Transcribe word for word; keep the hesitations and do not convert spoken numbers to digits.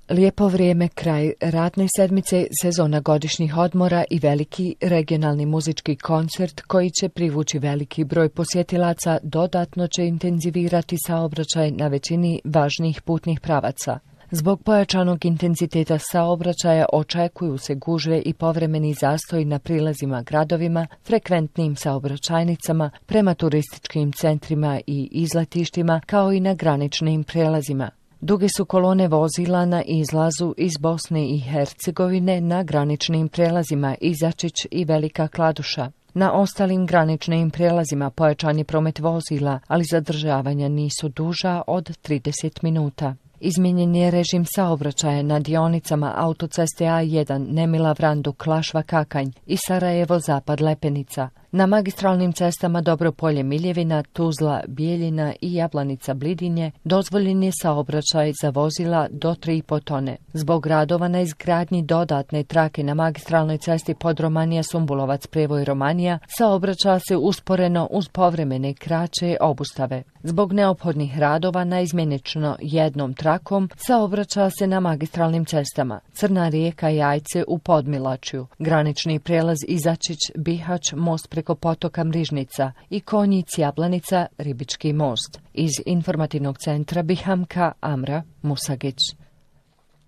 Lijepo vrijeme, kraj ratne sedmice, sezona godišnjih odmora i veliki regionalni muzički koncert koji će privući veliki broj posjetilaca dodatno će intenzivirati saobraćaj na većini važnijih putnih pravaca. Zbog pojačanog intenziteta saobraćaja očekuju se gužve i povremeni zastoj na prilazima gradovima, frekventnim saobraćajnicama, prema turističkim centrima i izletištima, kao i na graničnim prelazima. Duge su kolone vozila na izlazu iz Bosne i Hercegovine na graničnim prelazima Izačić i Velika Kladuša. Na ostalim graničnim prelazima pojačan je promet vozila, ali zadržavanja nisu duža od trideset minuta. Izmijenjen je režim saobraćaja na dionicama autoceste A jedan Nemila Vranduk Klašva Kakanj i Sarajevo Zapad Lepenica. Na magistralnim cestama Dobropolje Miljevina, Tuzla, Bijeljina i Jablanica Blidinje dozvoljen je saobraćaj za vozila do tri i po tone. Zbog radova na izgradnji dodatne trake na magistralnoj cesti Podromanija Sumbulovac Prevoj Romanija saobraća se usporeno uz povremene kraće obustave. Zbog neophodnih radova na izmjenično jednom trakom saobraća se na magistralnim cestama Crna Rijeka Jajce u Podmilačju, granični prijelaz Izačić Bihać, most preko potoka Mrižnica i Konjic Jablanica Ribički most. Iz informativnog centra Bihamka Amra Musagić.